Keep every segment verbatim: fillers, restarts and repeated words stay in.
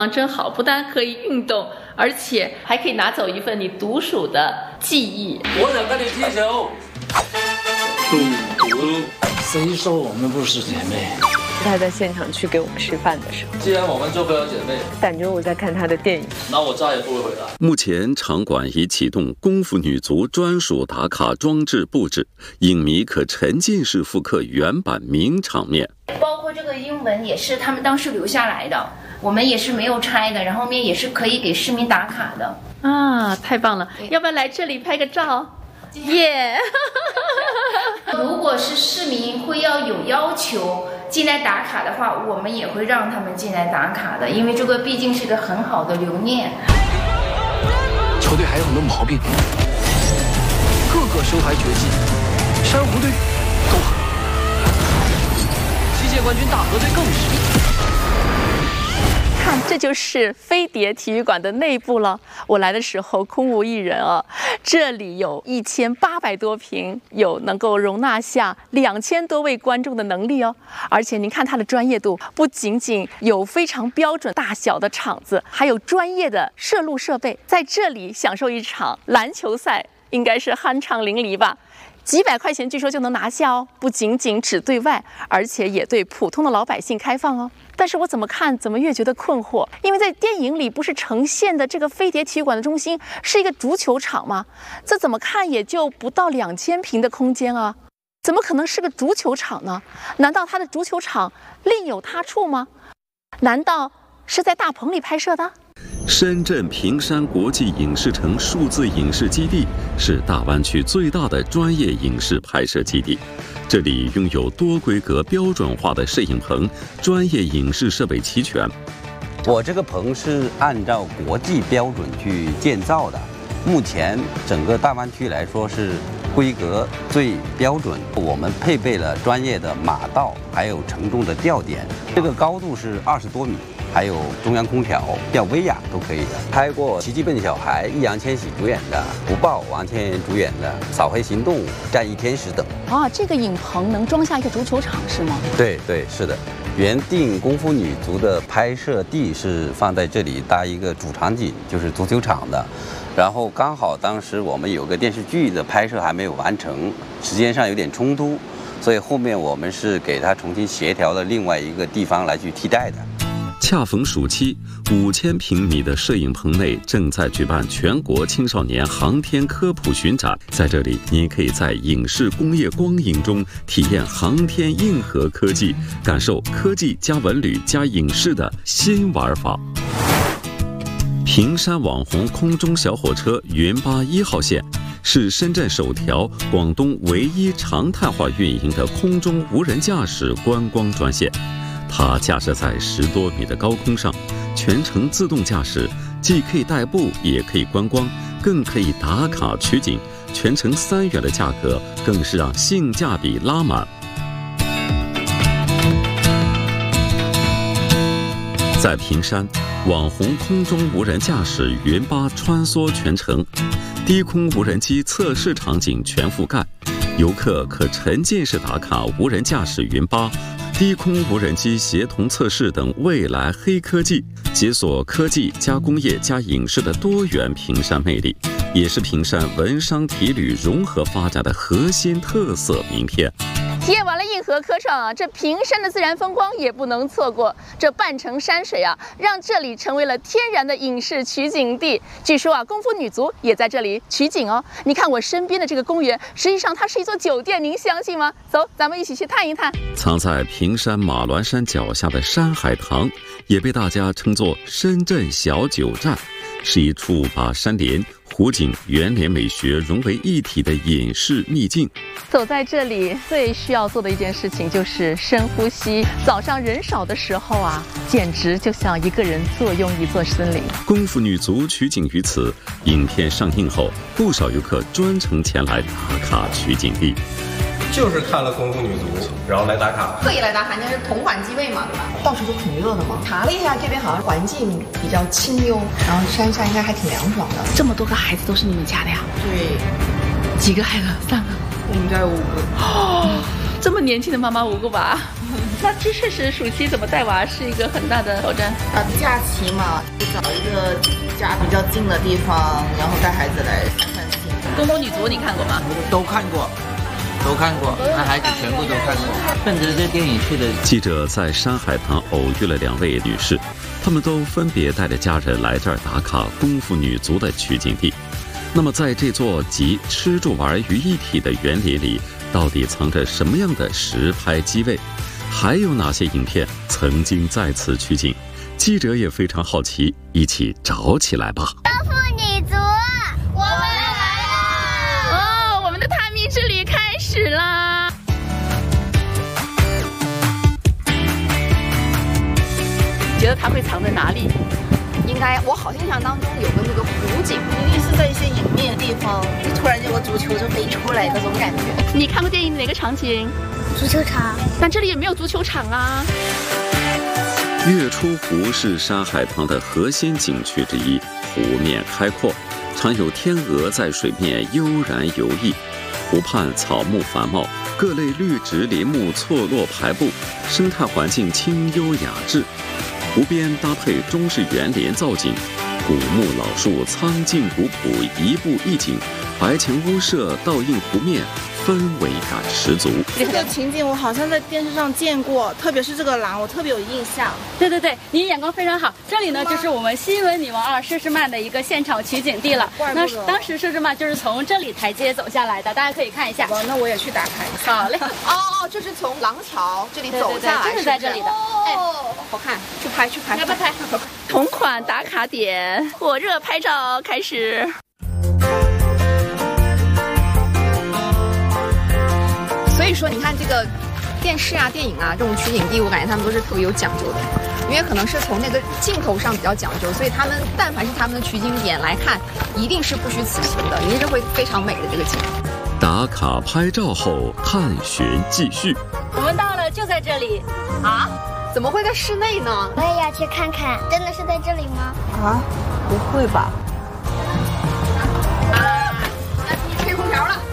真好，不但可以运动，而且还可以拿走一份你独属的记忆。 我想跟你踢球。 赌，谁说我们不是姐妹？ 他在现场去给我们吃饭的时候， 既然我们做不了姐妹， 感觉我在看他的电影， 那我再也不会回来。 目前场馆已启动功夫女足专属打卡装置布置，影迷可沉浸式复刻原版名场面。 包括这个英文也是他们当时留下来的，我们也是没有拆的，然后面也是可以给市民打卡的。 啊，太棒了！要不要来这里拍个照？耶！ Yeah 如果是市民会要有要求进来打卡的话，我们也会让他们进来打卡的，因为这个毕竟是个很好的留念。 球队还有很多毛病，各个身怀绝技，珊瑚队都很，机械冠军大河队更是。 看，这就是飞碟体育馆的内部了。我来的时候空无一人啊，这里有一千八百多平，有能够容纳下两千多位观众的能力哦。而且您看它的专业度，不仅仅有非常标准大小的场子，还有专业的摄录设备，在这里享受一场篮球赛，应该是酣畅淋漓吧。几百块钱据说就能拿下哦，不仅仅只对外，而且也对普通的老百姓开放哦。但是我怎么看怎么越觉得困惑，因为在电影里不是呈现的这个飞碟体育馆的中心是一个足球场吗？这怎么看也就不到两千平的空间啊，怎么可能是个足球场呢？难道它的足球场另有他处吗？难道是在大棚里拍摄的？ 深圳坪山国际影视城数字影视基地是大湾区最大的专业影视拍摄基地，这里拥有多规格标准化的摄影棚，专业影视设备齐全。 我这个棚是按照国际标准去建造的，目前整个大湾区来说是规格最标准。我们配备了专业的马道，还有承重的吊点，这个高度是二十多米。还有中央空调、吊威亚都可以的。拍过《奇迹笨小孩》易烊千玺主演的，《不报》王千源主演的，《扫黑行动》战役天使等。 啊，这个影棚能装下一个足球场是吗？ 对对，是的。原定功夫女足的拍摄地是放在这里搭一个主场景，就是足球场的。然后刚好当时我们有个电视剧的拍摄还没有完成，时间上有点冲突，所以后面我们是给它重新协调了另外一个地方来去替代的。 恰逢暑期，五千平米的摄影棚内正在举办全国青少年航天科普巡展。在这里，你可以在影视工业光影中体验航天硬核科技，感受科技加文旅加影视的新玩法。坪山网红空中小火车云巴一号线是深圳首条、广东唯一常态化运营的空中无人驾驶观光专线。它架设在十多米的高空上，全程自动驾驶，既可以代步，也可以观光，更可以打卡取景。全程三元的价格，更是让性价比拉满。在坪山，网红空中无人驾驶云巴穿梭全程，低空无人机测试场景全覆盖，游客可沉浸式打卡无人驾驶云巴。低空无人机协同测试等未来黑科技，解锁科技加工业加影视的多元坪山魅力，也是坪山文商体旅融合发展的核心特色名片。 体验完了硬核科创啊，这坪山的自然风光也不能错过。这半城山水啊，让这里成为了天然的影视取景地。据说啊，功夫女足也在这里取景哦。你看我身边的这个公园，实际上它是一座酒店，您相信吗？走，咱们一起去探一探。 藏在坪山马峦山脚下的山海堂，也被大家称作深圳小酒站，是一处把山林、湖景、园林美学融为一体的隐士秘境。 走在这里，最需要做的一件事情就是深呼吸。早上人少的时候啊，简直就像一个人坐拥一座森林。 功夫女足取景于此，影片上映后，不少游客专程前来打卡取景地。 就是看了功夫女足，然后来打卡， 特意来打卡，那是同款机位嘛，对吧？到处都挺热的嘛。查了一下，这边好像环境比较清幽，然后山下应该还挺凉爽的。 这么多个孩子都是你们家的呀？ 对。 几个孩子？三个。 我们家有五个。 哦，这么年轻的妈妈五个吧？ 那这确实暑期怎么带娃是一个很大的挑战啊。假期嘛，就找一个家比较近的地方，然后带孩子来散散心。 公公女足你看过吗？ 都看过。都看过，那孩子全部都看过。奔着这电影去的。 记者在山海堂偶遇了两位女士，她们都分别带着家人来这儿打卡功夫女足的取景地。那么，在这座集吃住玩于一体的园林里，到底藏着什么样的实拍机位？还有哪些影片曾经在此取景？记者也非常好奇，一起找起来吧。 功夫女足，我们来了！ 哦，我们的探秘之旅开始啦！你觉得它会藏在哪里？ 应该，我好印象当中有个那个湖景，一定是在一些隐秘的地方，突然有个足球就飞出来那种感觉。 你看过电影哪个场景？ 足球场。 但这里也没有足球场啊。 月出湖是山海堂的核心景区之一，湖面开阔，常有天鹅在水面悠然游弋。湖畔草木繁茂，各类绿植林木错落排布，生态环境清幽雅致。湖边搭配中式园林造景，古木老树苍劲古朴，一步一景，白墙屋舍倒映湖面，氛围感十足。 这个情景我好像在电视上见过，特别是这个廊，我特别有印象。 对对对，您眼光非常好。这里呢，就是我们新闻女王二佘诗曼的一个现场取景地了。那当时佘诗曼就是从这里台阶走下来的，大家可以看一下。 哦，那我也去打卡一下。 好嘞。 哦，就是从廊桥这里走下来， 就是在这里的。 哎，好看，去拍去拍， 要不要拍？ 同款打卡点，火热拍照开始。 所以说，你看这个电视啊、电影啊这种取景地，我感觉他们都是特别有讲究的，因为可能是从那个镜头上比较讲究，所以他们但凡是他们的取景点来看，一定是不虚此行的，一定是会非常美的这个景。 打卡拍照后，探寻继续。 我们到了，就在这里啊？怎么会在室内呢？ 我也要去看看，真的是在这里吗？ 啊，不会吧？啊，要去吹空调了。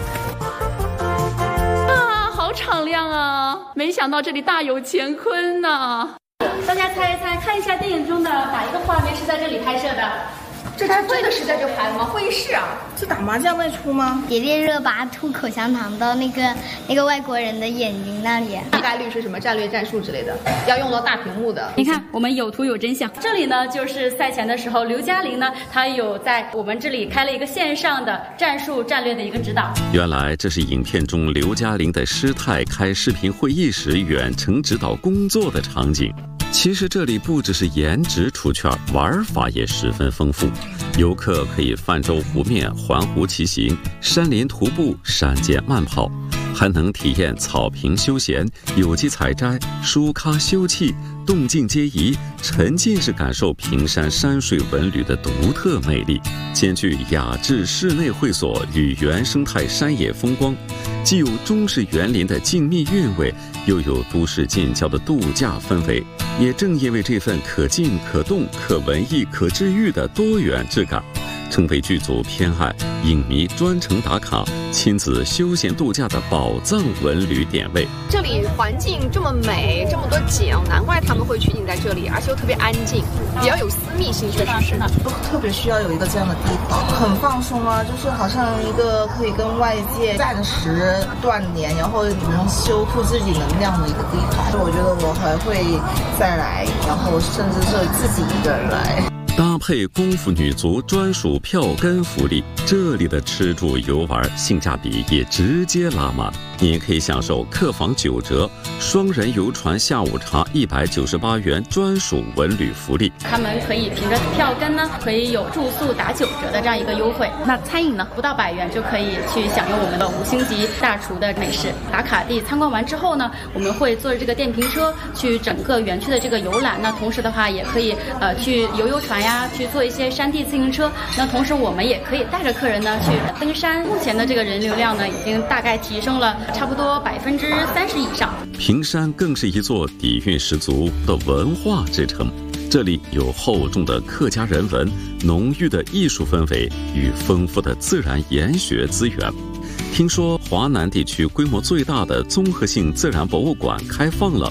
啊，好敞亮啊！没想到这里大有乾坤呐！ 大家猜一猜，看一下电影中的哪一个画面是在这里拍摄的？ 这这真的是在这拍的吗？会议室啊？ 是打麻将那出吗？ 迪丽热巴吐口香糖到那个那个外国人的眼睛那里。 大概率是什么战略战术之类的，要用到大屏幕的。 你看，我们有图有真相。这里呢，就是赛前的时候，刘嘉玲呢，她有在我们这里开了一个线上的战术战略的一个指导。 原来这是影片中刘嘉玲的师太开视频会议时远程指导工作的场景。其实这里不只是颜值出圈，玩法也十分丰富。游客可以泛舟湖面、环湖骑行、山林徒步、山间慢跑，还能体验草坪休闲、有机采摘、书咖休憩、动静皆宜，沉浸式感受平山山水文旅的独特魅力，兼具雅致室内会所与原生态山野风光，既有中式园林的静谧韵味，又有都市近郊的度假氛围。也正因为这份可静可动、可文艺、可治愈的多元质感，成为剧组偏爱、影迷专程打卡、亲子休闲度假的宝藏文旅点位。 这里环境这么美，这么多景，难怪他们会取景在这里，而且又特别安静，比较有私密性，确实是。 我特别需要有一个这样的地方，很放松啊，就是好像一个可以跟外界暂时断联，然后能修复自己能量的一个地方。我觉得我还会再来，然后甚至是自己一个人来。 搭配功夫女足专属票根福利，这里的吃住游玩性价比也直接拉满。你也可以享受客房九折、双人游船下午茶一百九十八元专属文旅福利。 他们可以凭着票根呢，可以有住宿打九折的这样一个优惠。那餐饮呢，不到百元就可以去享用我们的五星级大厨的美食。打卡地参观完之后呢，我们会坐着这个电瓶车去整个园区的这个游览。那同时的话，也可以呃去游游船呀，去做一些山地自行车。那同时我们也可以带着客人呢去登山。目前的这个人流量呢，已经大概提升了差不多百分之三十以上。 平山更是一座底蕴十足的文化之城，这里有厚重的客家人文、浓郁的艺术氛围与丰富的自然研学资源。听说华南地区规模最大的综合性自然博物馆开放了，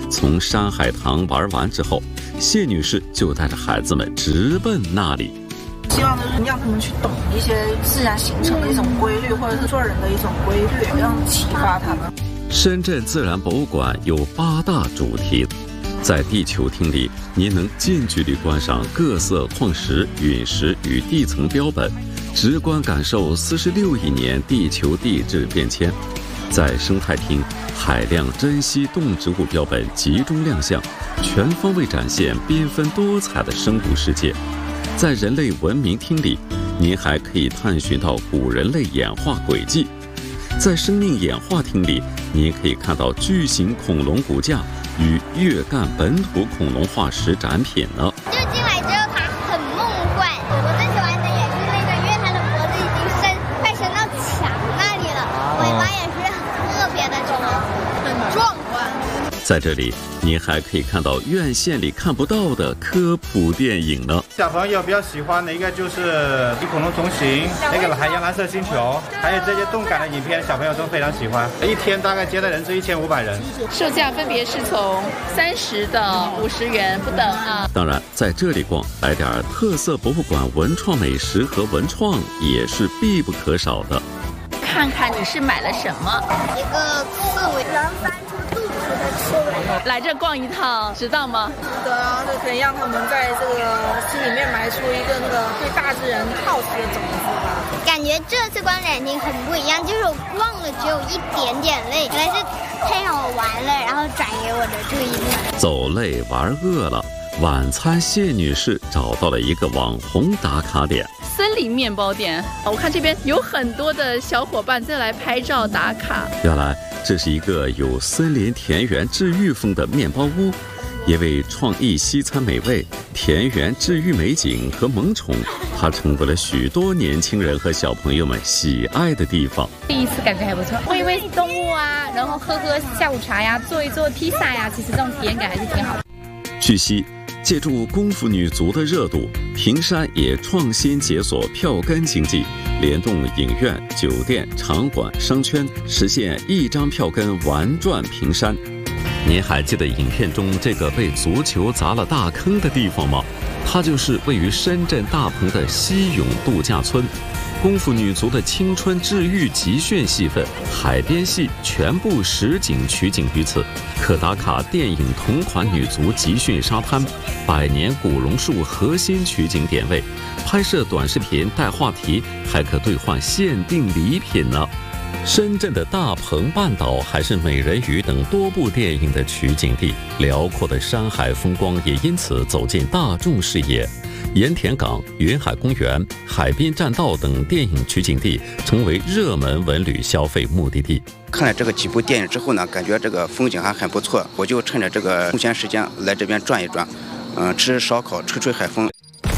从山海堂玩完之后，谢女士就带着孩子们直奔那里。 希望就是让他们去懂一些自然形成的一种规律，或者是做人的一种规律，让启发他们。 深圳自然博物馆有八大主题，在地球厅里，您能近距离观赏各色矿石、陨石与地层标本，直观感受四十六亿年地球地质变迁。在生态厅，海量珍稀动植物标本集中亮相，全方位展现缤纷多彩的生物世界。在人类文明厅里，您还可以探寻到古人类演化轨迹。在生命演化厅里，您可以看到巨型恐龙骨架与月干本土恐龙化石展品呢。 就进来之后，它很梦幻。我最喜欢的也是那个，因为它的脖子已经伸快伸到墙那里了，尾巴也是特别的长，很壮观。 在这里，您还可以看到院线里看不到的科普电影呢。 小朋友比较喜欢的一个就是《与恐龙同行》，那个海洋蓝色星球，还有这些动感的影片，小朋友都非常喜欢。一天大概接待人次一千五百人， 售价分别是从三十到五十元不等啊。 当然，在这里逛，来点特色博物馆文创美食和文创也是必不可少的。 看看你是买了什么？ 一个刺猬，能翻出肚子的刺猬。 来这逛一趟，知道吗？ 是的啊，就可以让他们在这个心里面埋出一个那个对大自然好奇的种子吧。 感觉这次逛展厅很不一样，就是我逛了只有一点点累，原来是太好玩了，然后转移我的注意力。 走累玩饿了，晚餐谢女士找到了一个网红打卡点。 森林面包店，我看这边有很多的小伙伴在来拍照打卡。 原来这是一个有森林田园治愈风的面包屋，也为创意西餐美味、田园治愈美景和萌宠，它成为了许多年轻人和小朋友们喜爱的地方。 第一次感觉还不错，喂喂动物啊，然后喝喝下午茶呀，做一做披萨呀，其实这种体验感还是挺好的。 据悉，借助功夫女足的热度，平山也创新解锁票根经济，联动影院、酒店、场馆、商圈，实现一张票根玩转平山。您还记得影片中这个被足球砸了大坑的地方吗？它就是位于深圳大鹏的西涌度假村。功夫女足的青春治愈集训戏份、海边戏全部实景取景于此，可打卡电影同款女足集训沙滩、百年古榕树核心取景点位，拍摄短视频带话题，还可兑换限定礼品呢。深圳的大鹏半岛还是美人鱼等多部电影的取景地，辽阔的山海风光也因此走进大众视野。盐田港、云海公园、海滨栈道等电影取景地成为热门文旅消费目的地。 看了这个几部电影之后呢，感觉这个风景还很不错，我就趁着这个空闲时间来这边转一转，嗯，吃烧烤，吹吹海风。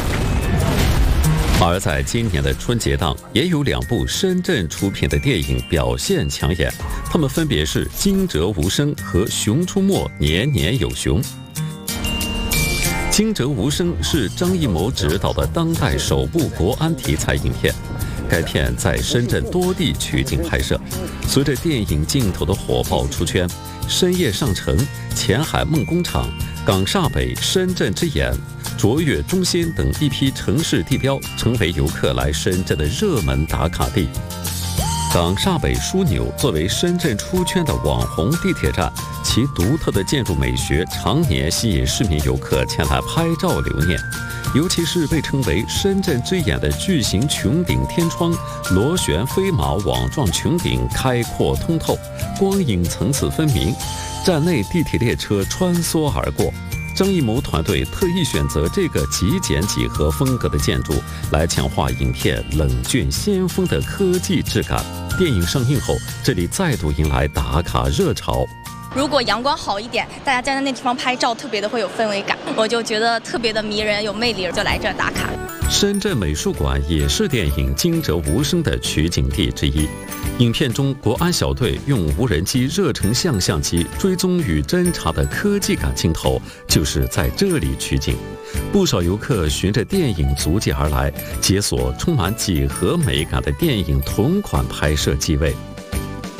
而在今年的春节档，也有两部深圳出品的电影表现抢眼，它们分别是《惊蛰无声》和《熊出没年年有熊》。《惊蛰无声》是张艺谋执导的当代首部国安题材影片，该片在深圳多地取景拍摄。随着电影镜头的火爆出圈，深夜上城、前海梦工厂、港厦北、深圳之眼、卓越中心等一批城市地标成为游客来深圳的热门打卡地。港厦北枢纽作为深圳出圈的网红地铁站，其独特的建筑美学常年吸引市民游客前来拍照留念。尤其是被称为深圳之眼的巨型穹顶天窗，螺旋飞马网状穹顶开阔通透，光影层次分明，站内地铁列车穿梭而过。张艺谋团队特意选择这个极简几何风格的建筑，来强化影片冷峻先锋的科技质感。电影上映后，这里再度迎来打卡热潮。 如果阳光好一点，大家站在那地方拍照，特别的会有氛围感，我就觉得特别的迷人，有魅力，就来这儿打卡。 深圳美术馆也是电影《惊蛰无声》的取景地之一。影片中，国安小队用无人机热成像相机追踪与侦查的科技感镜头，就是在这里取景。不少游客循着电影足迹而来，解锁充满几何美感的电影同款拍摄机位。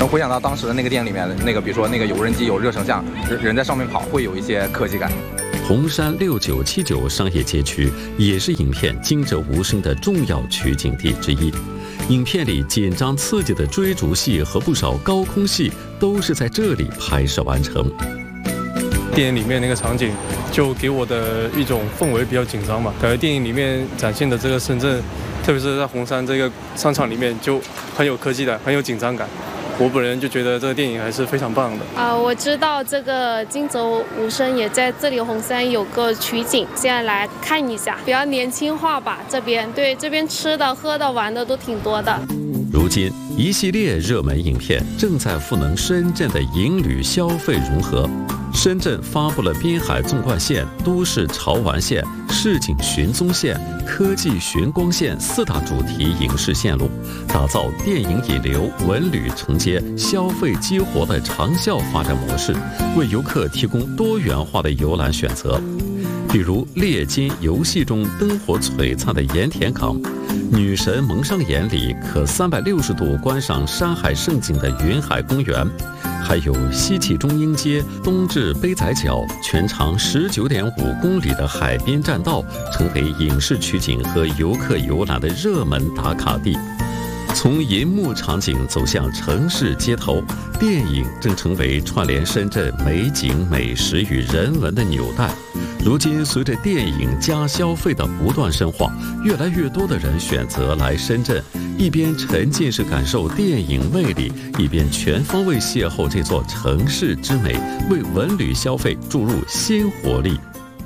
能回想到当时的那个电影里面那个，比如说那个有无人机、有热成像，人人在上面跑，会有一些科技感。 红山六九七九商业街区也是影片惊蛰无声的重要取景地之一。影片里紧张刺激的追逐戏和不少高空戏都是在这里拍摄完成。 电影里面那个场景就给我的一种氛围比较紧张嘛，感觉电影里面展现的这个深圳，特别是在红山这个商场里面就很有科技感，很有紧张感。我本人就觉得这个电影还是非常棒的啊、呃！我知道这个惊蛰无声也在这里红山有个取景，现在来看一下，比较年轻化吧。这边对这边吃的、喝的、玩的都挺多的。 如今，一系列热门影片正在赋能深圳的营旅消费融合。深圳发布了滨海纵贯线、都市潮玩线、市井寻踪线、科技寻光线四大主题影视线路，打造电影引流、文旅承接、消费激活的长效发展模式，为游客提供多元化的游览选择。比如猎金游戏中灯火璀璨的盐田港，女神蒙上眼里可三百六十度观赏山海胜景的云海公园，还有西起中英街东至杯仔角，全长十九点五公里的海滨栈道，成为影视取景和游客游览的热门打卡地。从银幕场景走向城市街头，电影正成为串联深圳美景、美食与人文的纽带。如今，随着电影加消费的不断深化，越来越多的人选择来深圳，一边沉浸式感受电影魅力，一边全方位邂逅这座城市之美，为文旅消费注入新活力。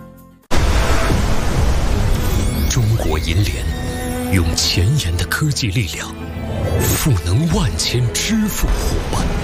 中国银联用前沿的科技力量，赋能万千支付伙伴。